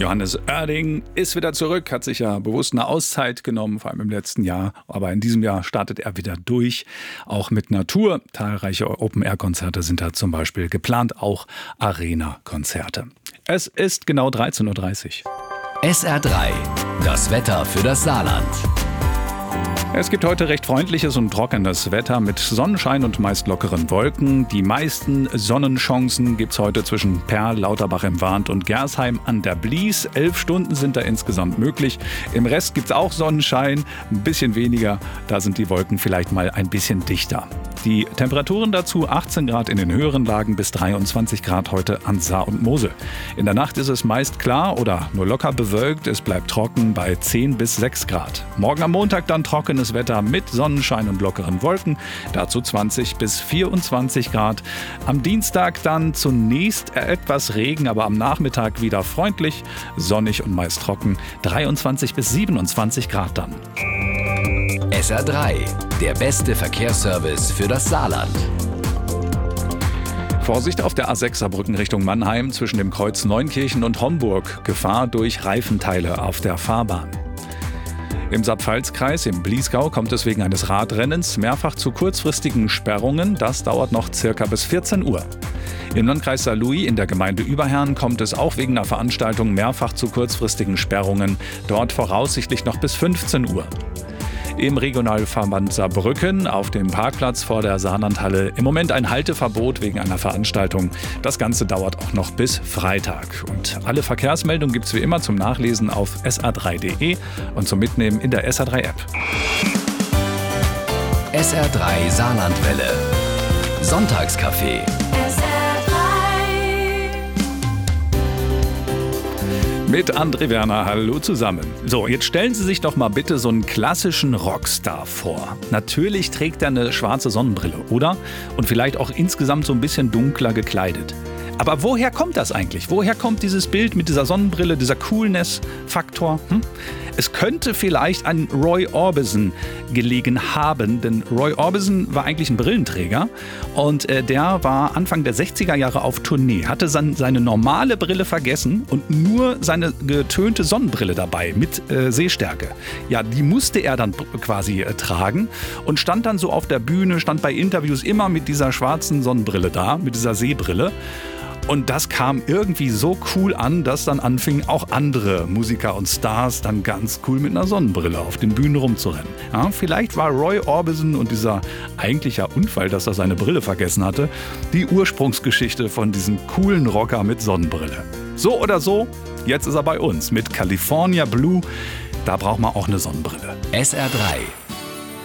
Johannes Oerding ist wieder zurück, hat sich ja bewusst eine Auszeit genommen, vor allem im letzten Jahr. Aber in diesem Jahr startet er wieder durch, auch mit Natur. Zahlreiche Open-Air-Konzerte sind da zum Beispiel geplant, auch Arena-Konzerte. Es ist genau 13.30 Uhr. SR3, das Wetter für das Saarland. Es gibt heute recht freundliches und trockenes Wetter mit Sonnenschein und meist lockeren Wolken. Die meisten Sonnenchancen gibt es heute zwischen Perl, Lauterbach im Warnt und Gersheim an der Blies. 11 Stunden sind da insgesamt möglich. Im Rest gibt es auch Sonnenschein, ein bisschen weniger. Da sind die Wolken vielleicht mal ein bisschen dichter. Die Temperaturen dazu 18 Grad in den höheren Lagen bis 23 Grad heute an Saar und Mosel. In der Nacht ist es meist klar oder nur locker bewölkt. Es bleibt trocken bei 10 bis 6 Grad. Morgen am Montag dann trockenes Wetter mit Sonnenschein und lockeren Wolken. Dazu 20 bis 24 Grad. Am Dienstag dann zunächst etwas Regen, aber am Nachmittag wieder freundlich, sonnig und meist trocken. 23 bis 27 Grad dann. SR3, der beste Verkehrsservice für das Saarland. Vorsicht auf der A6 Saarbrücken Richtung Mannheim zwischen dem Kreuz Neunkirchen und Homburg. Gefahr durch Reifenteile auf der Fahrbahn. Im Saar-Pfalz-Kreis im Bliesgau kommt es wegen eines Radrennens mehrfach zu kurzfristigen Sperrungen. Das dauert noch circa bis 14 Uhr. Im Landkreis Saarlouis in der Gemeinde Überherrn kommt es auch wegen einer Veranstaltung mehrfach zu kurzfristigen Sperrungen. Dort voraussichtlich noch bis 15 Uhr. Im Regionalverband Saarbrücken auf dem Parkplatz vor der Saarlandhalle im Moment ein Halteverbot wegen einer Veranstaltung. Das Ganze dauert auch noch bis Freitag. Und alle Verkehrsmeldungen gibt es wie immer zum Nachlesen auf sr3.de und zum Mitnehmen in der SR3-App. SR3 Saarlandwelle. Sonntagscafé. Mit André Werner, hallo zusammen. So, jetzt stellen Sie sich doch mal bitte so einen klassischen Rockstar vor. Natürlich trägt er eine schwarze Sonnenbrille, oder? Und vielleicht auch insgesamt so ein bisschen dunkler gekleidet. Aber woher kommt das eigentlich? Woher kommt dieses Bild mit dieser Sonnenbrille, dieser Coolness-Faktor? Es könnte vielleicht an Roy Orbison gelegen haben, denn Roy Orbison war eigentlich ein Brillenträger und der war Anfang der 60er Jahre auf Tournee, hatte seine normale Brille vergessen und nur seine getönte Sonnenbrille dabei mit Sehstärke. Ja, die musste er dann quasi tragen und stand dann so auf der Bühne, stand bei Interviews immer mit dieser schwarzen Sonnenbrille da, mit dieser Sehbrille. Und das kam irgendwie so cool an, dass dann anfingen auch andere Musiker und Stars dann ganz cool mit einer Sonnenbrille auf den Bühnen rumzurennen. Ja, vielleicht war Roy Orbison und dieser eigentliche Unfall, dass er seine Brille vergessen hatte, die Ursprungsgeschichte von diesem coolen Rocker mit Sonnenbrille. So oder so, jetzt ist er bei uns mit California Blue. Da braucht man auch eine Sonnenbrille. SR3,